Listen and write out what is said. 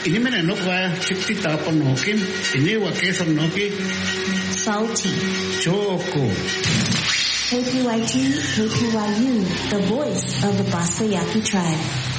Inimene nokwa chipti tapon nokin. Ini wa keson noki. Salty. Choco. KPYT, KPYU, the voice of the Basayaki tribe.